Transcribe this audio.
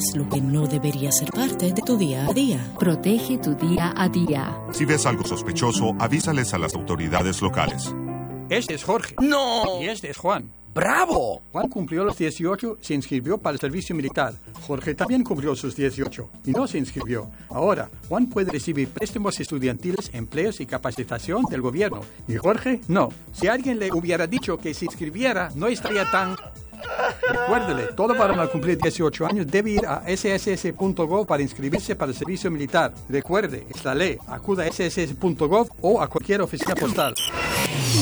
sabes lo que no debería ser parte de tu día a día. Protege tu día a día. Si ves algo sospechoso, avísales a las autoridades locales. Este es Jorge. ¡No! Y este es Juan. ¡Bravo! Juan cumplió los 18, se inscribió para el servicio militar. Jorge también cumplió sus 18 y no se inscribió. Ahora, Juan puede recibir préstamos estudiantiles, empleos y capacitación del gobierno. Y Jorge, no. Si alguien le hubiera dicho que se inscribiera, no estaría tan... Recuérdele, todo varón al cumplir 18 años debe ir a sss.gov para inscribirse para el servicio militar. Recuerde, es la ley. Acuda a sss.gov o a cualquier oficina postal.